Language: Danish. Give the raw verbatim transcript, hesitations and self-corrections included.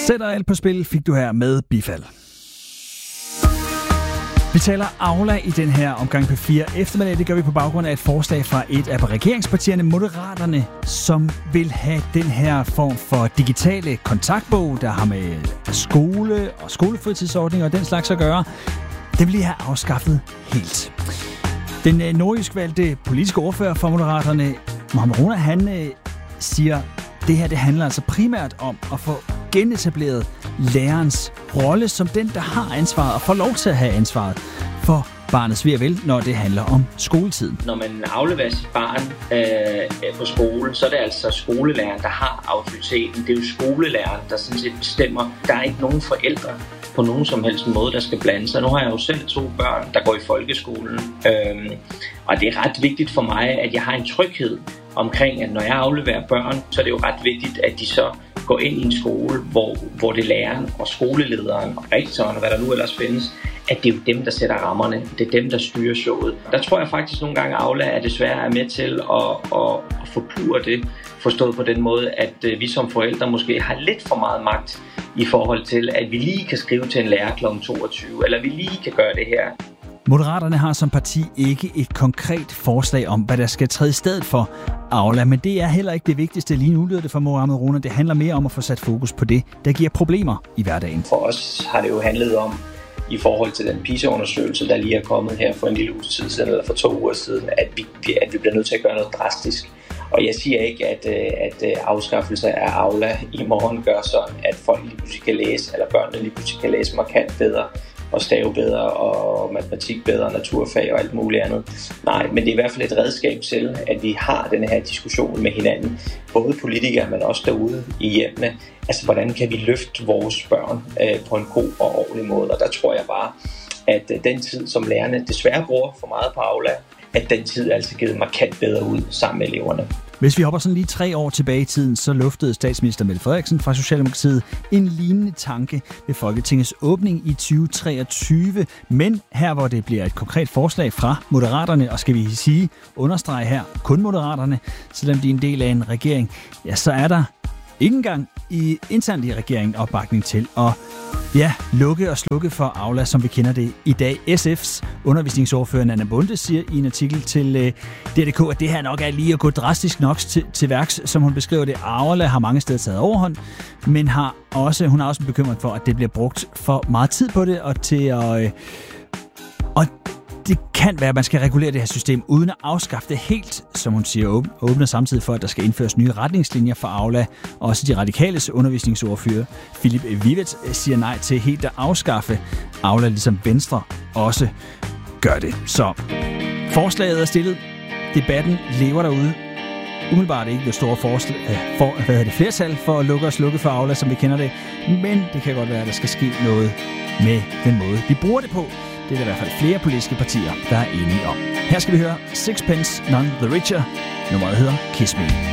Sætter alt på spil fik du her med Bifald. Vi taler Aula i den her omgang P fire eftermiddag. Det gør vi på baggrund af et forslag fra et af regeringspartierne, Moderaterne, som vil have den her form for digitale kontaktbog, der har med skole og skolefritidsordninger og den slags at gøre. Det vil de have afskaffet helt. Den nordjysk valgte politiske ordfører for Moderaterne, Mohamed Rona, han øh, siger, det her det handler altså primært om at få genetableret lærerens rolle som den, der har ansvaret og får lov til at have ansvaret for barnets ve og vel, når det handler om skoletiden. Når man afleverer sit barn øh, på skole, så er det altså skolelæreren, der har autoriteten. Det er jo skolelæreren, der sådan set bestemmer. Der er ikke nogen forældre på nogen som helst måde, der skal blande sig. Nu har jeg jo selv to børn, der går i folkeskolen, øhm, og det er ret vigtigt for mig, at jeg har en tryghed omkring, at når jeg afleverer børn, så er det jo ret vigtigt, at de så går ind i en skole, hvor, hvor det er læreren og skolelederen og rektoren og hvad der nu ellers findes, at det er jo dem, der sætter rammerne. Det er dem, der styrer showet. Der tror jeg faktisk nogle gange, at Aula er desværre er med til at, at, at forpure det, forstået på den måde, at vi som forældre måske har lidt for meget magt i forhold til, at vi lige kan skrive til en lærer klokken toogtyve, eller vi lige kan gøre det her. Moderaterne har som parti ikke et konkret forslag om, hvad der skal træde i stedet for Aula, men det er heller ikke det vigtigste. Lige nu lyder det for Mohamed Rona. Det handler mere om at få sat fokus på det, der giver problemer i hverdagen. For os har det jo handlet om, i forhold til den PISA-undersøgelse, der lige er kommet her for en lille uge tid siden, eller for to uger siden, at vi, at vi bliver nødt til at gøre noget drastisk. Og jeg siger ikke, at, at afskaffelse af Aula i morgen gør sådan, at folk lige pludselig kan læse, eller børnene lige pludselig kan læse markant bedre, og stave bedre, og matematik bedre, naturfag og alt muligt andet. Nej, men det er i hvert fald et redskab til, at vi har den her diskussion med hinanden, både politikere, men også derude i hjemmene. Altså, hvordan kan vi løfte vores børn øh, på en god og ordentlig måde? Og der tror jeg bare, at øh, den tid, som lærerne desværre bruger for meget på Aula, at den tid er altså givet markant bedre ud sammen med eleverne. Hvis vi hopper sådan lige tre år tilbage i tiden, så luftede statsminister Mette Frederiksen fra Socialdemokratiet en lignende tanke ved Folketingets åbning i tyve treogtyve. Men her, hvor det bliver et konkret forslag fra Moderaterne, og skal vi sige, understrege her, kun Moderaterne, selvom de er en del af en regering, ja, så er der ikke engang i internt i regeringen opbakning til at ja, lukke og slukke for Aula, som vi kender det i dag. S F's undervisningsordfører Nanna Bonde siger i en artikel til øh, D R K, at det her nok er lige at gå drastisk nok til, til værks, som hun beskriver det. Aula har mange steder taget overhånd, men har også, hun har også en bekymring for, at det bliver brugt for meget tid på det, og til at... Øh, og det kan være, at man skal regulere det her system uden at afskaffe det helt, som hun siger, åbner samtidig for, at der skal indføres nye retningslinjer for Aula. Også de radikales undervisningsordfører, Philip Vivet, siger nej til helt at afskaffe Aula, ligesom Venstre også gør det. Så forslaget er stillet. Debatten lever derude. Umiddelbart ikke det store forslag, for, hvad hedder det, flertal for at lukke og slukke for Aula, som vi kender det. Men det kan godt være, at der skal ske noget med den måde, vi bruger det på. Det er der i hvert fald flere politiske partier, der er enige om. Her skal vi høre Sixpence None the Richer. Nummeret hedder Kiss Me.